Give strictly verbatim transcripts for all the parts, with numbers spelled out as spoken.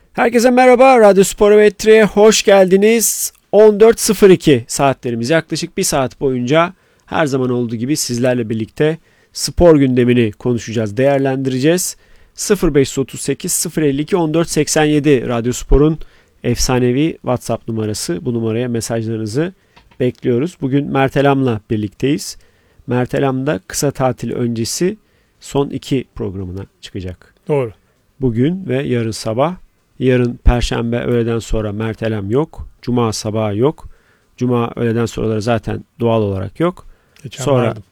Herkese merhaba, Radyo Sporometri'ye hoş geldiniz. on dört sıfır iki saatlerimiz, yaklaşık bir saat boyunca her zaman olduğu gibi sizlerle birlikte spor gündemini konuşacağız, değerlendireceğiz. sıfır beş otuz sekiz sıfır elli iki on dört seksen yedi Radyo Spor'un efsanevi WhatsApp numarası. Bu numaraya mesajlarınızı bekliyoruz. Bugün Mert Elam'la birlikteyiz. Mert Elam da kısa tatil öncesi son iki programına çıkacak. Doğru. Bugün ve yarın sabah. Yarın Perşembe öğleden sonra Mert Elem yok. Cuma sabahı yok. Cuma öğleden sonraları zaten doğal olarak yok. Geçen sonra vardım.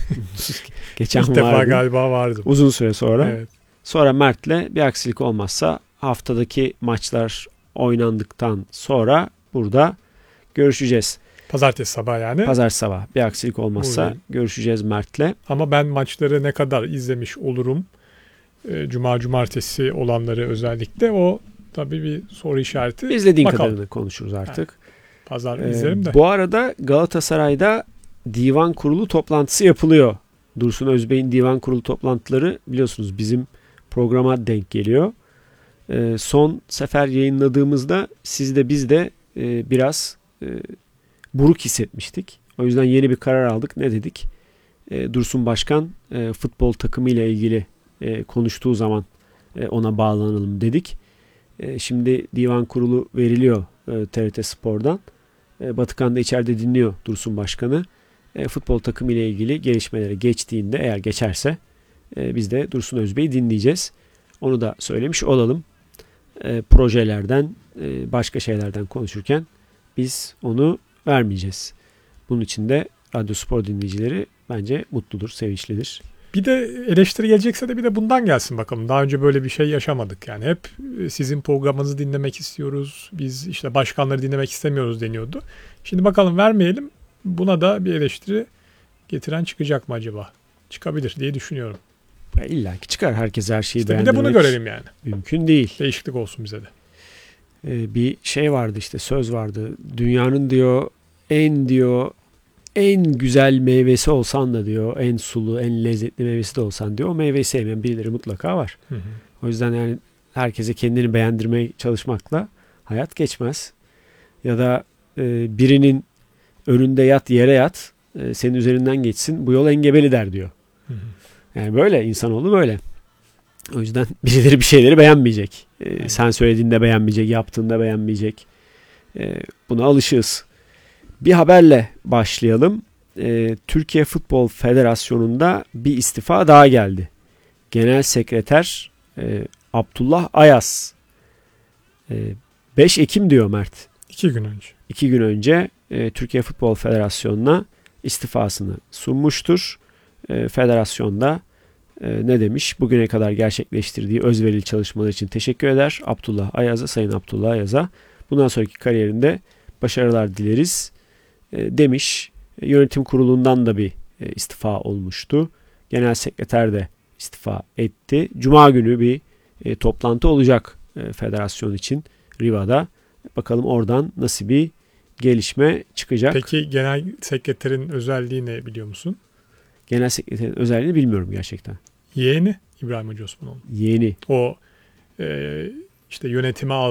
geçen İlk defa vardım. galiba vardım. Uzun süre sonra. Evet. Sonra Mert'le bir aksilik olmazsa haftadaki maçlar oynandıktan sonra burada görüşeceğiz. Pazartesi sabah yani. Pazartesi sabah bir aksilik olmazsa Buradayım. görüşeceğiz Mert'le. Ama ben maçları ne kadar izlemiş olurum? Cuma, cumartesi olanları özellikle o tabii bir soru işareti. İzlediğin Bakalım. kadarını konuşuruz artık. Yani, pazar Ee, izlerim de. Bu arada Galatasaray'da divan kurulu toplantısı yapılıyor. Dursun Özbey'in divan kurulu toplantıları biliyorsunuz bizim programa denk geliyor. Ee, son sefer yayınladığımızda siz de biz de e, biraz e, buruk hissetmiştik. O yüzden yeni bir karar aldık. Ne dedik? E, Dursun Başkan e, futbol takımıyla ilgili e, konuştuğu zaman e, ona bağlanalım dedik. E, şimdi divan kurulu veriliyor e, T R T Spor'dan. E, Batıkan da içeride dinliyor Dursun Başkan'ı. E, futbol takımı ile ilgili gelişmeleri geçtiğinde, eğer geçerse e, biz de Dursun Özbey'i dinleyeceğiz. Onu da söylemiş olalım. E, projelerden, e, başka şeylerden konuşurken biz onu vermeyeceğiz. Bunun için de Radyo Spor dinleyicileri bence mutludur, sevinçlidir. Bir de eleştiri gelecekse de bir de bundan gelsin bakalım. Daha önce böyle bir şey yaşamadık. Yani hep sizin programınızı dinlemek istiyoruz. Biz işte başkanları dinlemek istemiyoruz deniyordu. Şimdi bakalım vermeyelim. Buna da bir eleştiri getiren çıkacak mı acaba? Çıkabilir diye düşünüyorum. Ya İlla ki çıkar. Herkes her şeyi İşte bir beğendirmek de bunu görelim yani. mümkün değil. Değişiklik olsun bize de. Ee, bir şey vardı, işte söz vardı. Dünyanın diyor en diyor en güzel meyvesi olsan da diyor, en sulu, en lezzetli meyvesi de olsan diyor, o meyveyi sevmeyen birileri mutlaka var. Hı hı. O yüzden yani herkese kendini beğendirmeye çalışmakla hayat geçmez. Ya da e, birinin önünde yat, yere yat, e, senin üzerinden geçsin, bu yol engebeli der diyor. Hı hı. Yani böyle, insanoğlu böyle. O yüzden birileri bir şeyleri beğenmeyecek. E, Evet. Sen söylediğinde beğenmeyecek, yaptığında beğenmeyecek. E, buna alışığız. Bir haberle başlayalım. E, Türkiye Futbol Federasyonu'nda bir istifa daha geldi. Genel Sekreter e, Abdullah Ayaz e, beş Ekim diyor Mert. İki gün önce. İki gün önce e, Türkiye Futbol Federasyonu'na istifasını sunmuştur. E, federasyonda e, ne demiş? Bugüne kadar gerçekleştirdiği özverili çalışmalar için teşekkür eder Abdullah Ayaz'a, Sayın Abdullah Ayaz'a. Bundan sonraki kariyerinde başarılar dileriz e, demiş. E, yönetim kurulundan da bir e, istifa olmuştu. Genel sekreter de istifa etti. Cuma günü bir e, toplantı olacak e, federasyon için Riva'da. Bakalım oradan nasıl bir gelişme çıkacak. Peki genel sekreterin özelliği ne biliyor musun? Genel sekreterin özelliğini bilmiyorum gerçekten. Yeğeni İbrahim Hacı Osmanoğlu. Yeni. O e, işte yönetime